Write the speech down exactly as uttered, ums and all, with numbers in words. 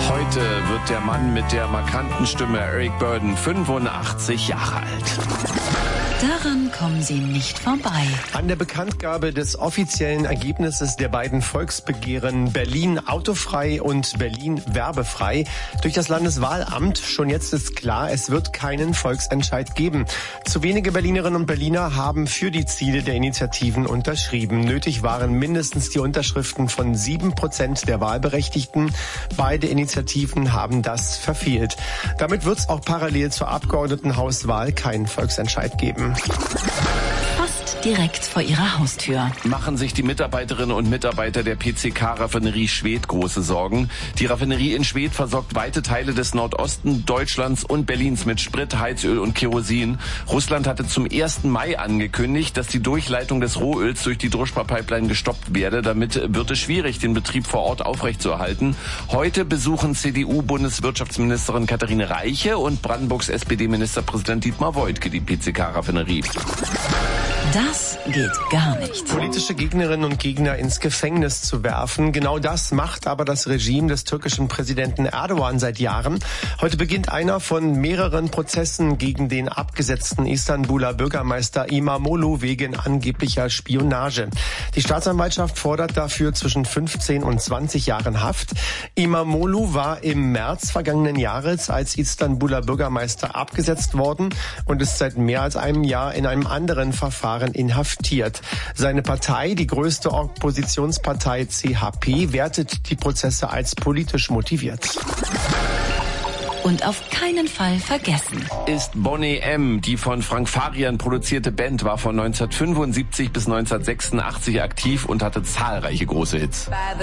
Heute wird der Mann mit der markanten Stimme Eric Burdon fünfundachtzig Jahre alt. Daran kommen Sie nicht vorbei. An der Bekanntgabe des offiziellen Ergebnisses der beiden Volksbegehren Berlin autofrei und Berlin werbefrei durch das Landeswahlamt. Schon jetzt ist klar, es wird keinen Volksentscheid geben. Zu wenige Berlinerinnen und Berliner haben für die Ziele der Initiativen unterschrieben. Nötig waren mindestens die Unterschriften von sieben Prozent der Wahlberechtigten. Beide Initiativen haben das verfehlt. Damit wird es auch parallel zur Abgeordnetenhauswahl keinen Volksentscheid geben. Fast direkt vor Ihrer Haustür. Machen sich die Mitarbeiterinnen und Mitarbeiter der P C K-Raffinerie Schwedt große Sorgen. Die Raffinerie in Schwedt versorgt weite Teile des Nordosten Deutschlands und Berlins mit Sprit, Heizöl und Kerosin. Russland hatte zum ersten Mai angekündigt, dass die Durchleitung des Rohöls durch die Druschba-Pipeline gestoppt werde. Damit wird es schwierig, den Betrieb vor Ort aufrechtzuerhalten. Heute besuchen C D U-Bundeswirtschaftsministerin Katharine Reiche und Brandenburgs S P D-Ministerpräsident Dietmar Woidke die P C K-Raffinerie. Das geht gar nicht. Politische Gegnerinnen und Gegner ins Gefängnis zu werfen. Genau das macht aber das Regime des türkischen Präsidenten Erdogan seit Jahren. Heute beginnt einer von mehreren Prozessen gegen den abgesetzten Istanbuler Bürgermeister İmamoğlu wegen angeblicher Spionage. Die Staatsanwaltschaft fordert dafür zwischen fünfzehn und zwanzig Jahren Haft. İmamoğlu war im März vergangenen Jahres als Istanbuler Bürgermeister abgesetzt worden und ist seit mehr als einem Jahr in einem anderen Verfahren inhaftiert. Seine Partei, die größte Oppositionspartei C H P, wertet die Prozesse als politisch motiviert. Und auf keinen Fall vergessen. Ist Boney M., die von Frank Farian produzierte Band, war von neunzehnhundertfünfundsiebzig bis neunzehnhundertsechsundachtzig aktiv und hatte zahlreiche große Hits.